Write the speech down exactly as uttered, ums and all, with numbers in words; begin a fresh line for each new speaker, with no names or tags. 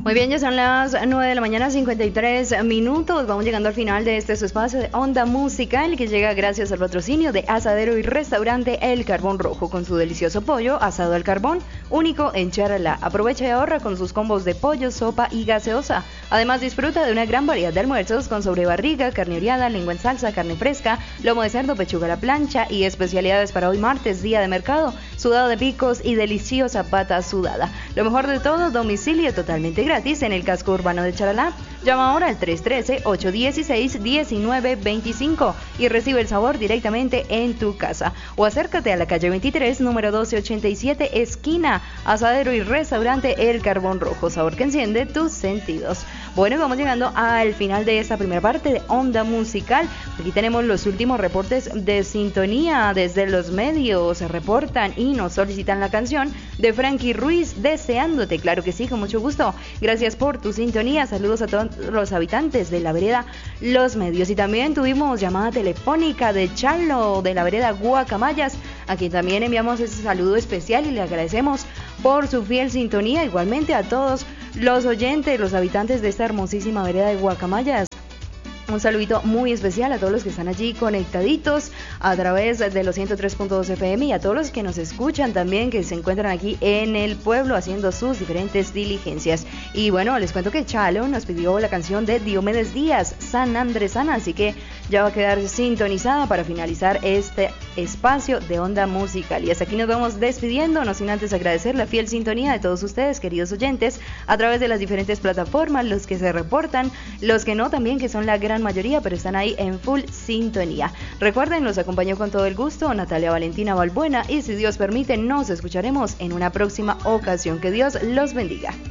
Muy bien, ya son las nueve de la mañana, cincuenta y tres minutos. Vamos llegando al final de este su espacio de Onda Musical, que llega gracias al patrocinio de Asadero y Restaurante El Carbón Rojo, con su delicioso pollo asado al carbón, único en Charalá. Aprovecha y ahorra con sus combos de pollo, sopa y gaseosa. Además, disfruta de una gran variedad de almuerzos con sobrebarriga, carne oreada, lengua en salsa, carne fresca, lomo de cerdo, pechuga a la plancha y especialidades para hoy martes, día de mercado, sudado de picos y deliciosa pata sudada. Lo mejor de todo, domicilio totalmente gratis en el casco urbano de Charalá. Llama ahora al tres uno tres, ocho uno seis, uno nueve dos cinco y recibe el sabor directamente en tu casa. O acércate a la calle veintitrés, número doce ochenta y siete, esquina Asadero y Restaurante El Carbón Rojo. Sabor que enciende tus sentidos. Bueno, vamos llegando al final de esta primera parte de Onda Musical. Aquí tenemos los últimos reportes de sintonía desde los medios. Se reportan y nos solicitan la canción de Frankie Ruiz, Deseándote. Claro que sí, con mucho gusto. Gracias por tu sintonía. Saludos a todos los habitantes de la vereda Los Medios. Y también tuvimos llamada telefónica de Chalo, de la vereda Guacamayas, a quien también enviamos ese saludo especial y le agradecemos por su fiel sintonía. Igualmente a todos los oyentes, los habitantes de esta hermosísima vereda de Guacamayas. Un saludito muy especial a todos los que están allí conectaditos a través de los ciento tres punto dos F M y a todos los que nos escuchan también, que se encuentran aquí en el pueblo haciendo sus diferentes diligencias. Y bueno, les cuento que Chalo nos pidió la canción de Diomedes Díaz, San Andresana, así que ya va a quedar sintonizada para finalizar este espacio de Onda Musical. Y hasta aquí nos vamos despidiendo, no sin antes agradecer la fiel sintonía de todos ustedes, queridos oyentes, a través de las diferentes plataformas, los que se reportan, los que no también, que son la gran mayoría, pero están ahí en full sintonía. Recuerden, los acompañó con todo el gusto Natalia Valentina Balbuena, y si Dios permite, nos escucharemos en una próxima ocasión. Que Dios los bendiga.